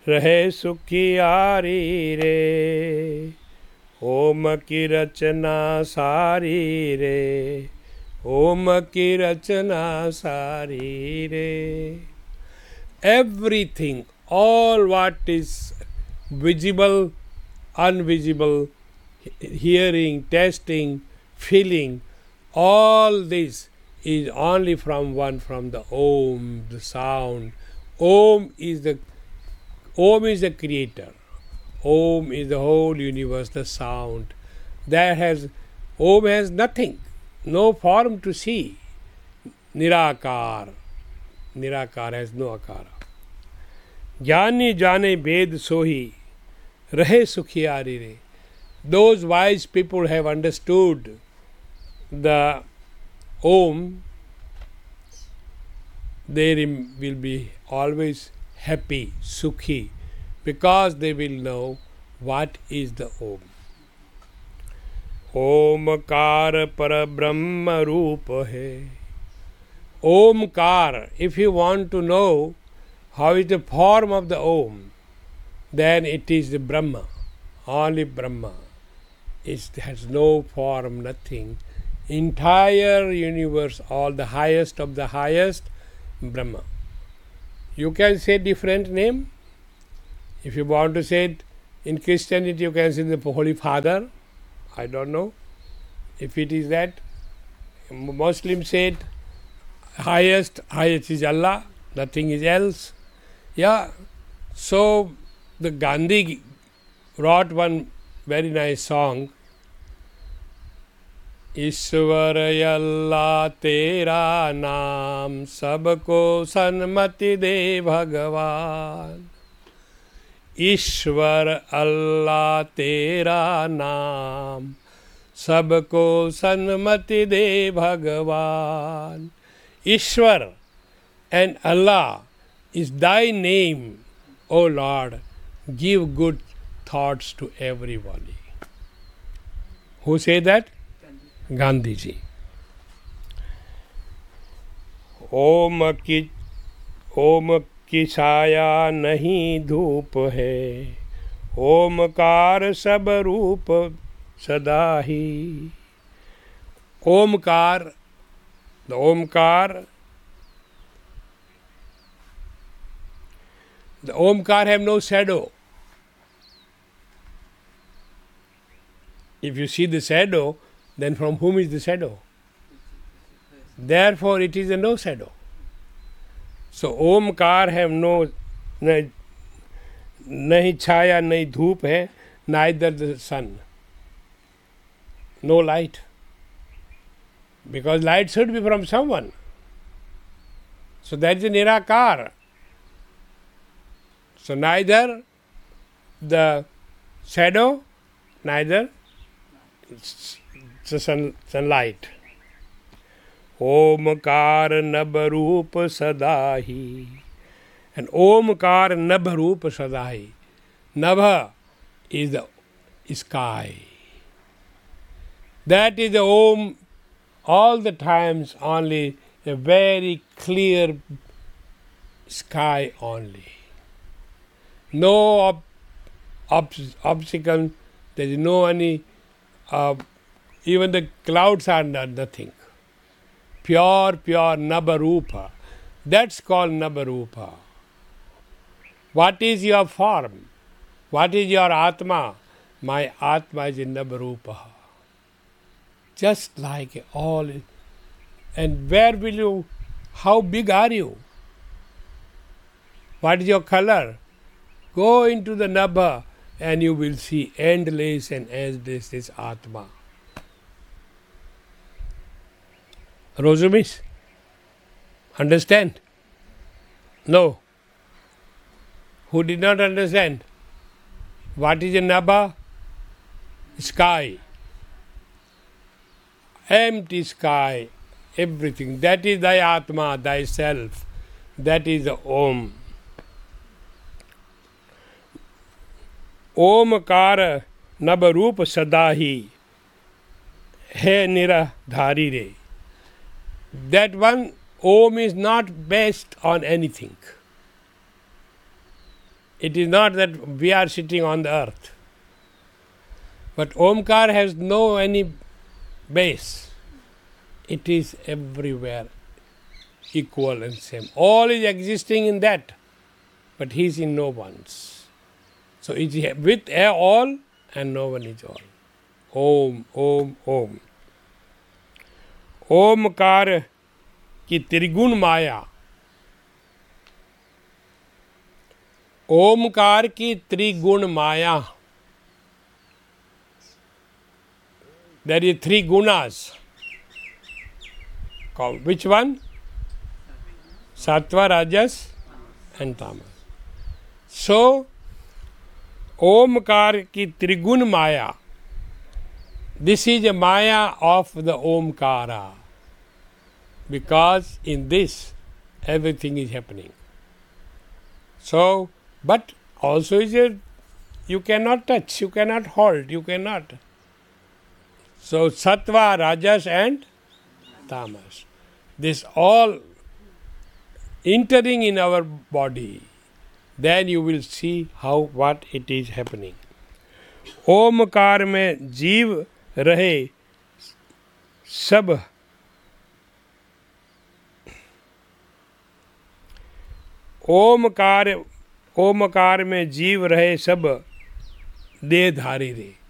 रहे सुखियारी रे। ओम की रचना सारी रे, ओम की रचना सारी रे। Everything, all what is visible, invisible, hearing, tasting, feeling, all this is only from the Om, the sound. Om is the creator. Om is the whole universe, the sound. Om has nothing, no form to see. Nirakar. Nirakar has no akara. Jani jane ved sohi, rahe sukhiari re. Those wise people have understood the Om, they will be always happy, sukhi, because they will know what is the Om. Omkar Parabrahma Roop hai. Omkar, if you want to know how is the form of the Om, then it is the Brahma, only Brahma. It has no form, nothing. Entire universe, all the highest of the highest, Brahma. You can say different name. If you want to say it in Christianity, you can say the Holy Father. I don't know if it is that. Muslims say it, highest is Allah, nothing is else. Yeah. So the Gandhi wrote one very nice song. ईश्वर अल्लाह तेरा नाम सबको सन्मति दे भगवान। ईश्वर अल्लाह तेरा नाम सबको सन्मति दे भगवान। ईश्वर and Allah is thy name, O Lord. Give good thoughts to everybody. Who say that? Gandhi ji. ओम की छाया नहीं धूप है, ओमकार सब रूप सदा ही। Omkar, the Omkar have no shadow. If you see the shadow, then from whom is the shadow? Therefore it is a no shadow. So Omkar have no, nahi chaya, nahi dhoop hai, neither the sun. No light. Because light should be from someone. So that is a Nirakar. So neither the shadow, neither the sunlight. Omkar Nabharoop Sadahi. And Omkar Nabharoop Sadahi. Nabha is the sky. That is the Om all the times, only a very clear sky only. No obstacle, there is no any, even the clouds are nothing. Pure Nabharupa. That's called Nabharupa. What is your form? What is your Atma? My Atma is in Nabharupa. Just like all. And where will you, how big are you? What is your color? Go into the Nabha and you will see endless and endless is Atma. Rosumis? Understand? No. Who did not understand? What is a Nabha? Sky. Empty sky. Everything. That is thy Atma, thyself. That is the Om. Omkar Nabharoop Sadahi Hai Niradhari Re. That one Om is not based on anything. It is not that we are sitting on the earth. But Omkar has no any base. It is everywhere equal and same. All is existing in that, but he is in no ones. So it is with all and no one is all. Om, Om, Om. Omkar की त्रिगुण माया, ओमकार की त्रिगुण माया. There is three gunas. Which one? Sattva, Rajas and Tamas. So, Omkar ki Trigun Maya. This is a Maya of the Omkara. Because in this, everything is happening. So, but also is a, you cannot touch, you cannot hold, you cannot. So, Sattva, Rajas and Tamas. This all entering in our body, then you will see how what it is happening. Omkar में जीव रहे सब, ओमकार में जीव रहे सब देहधारी रे.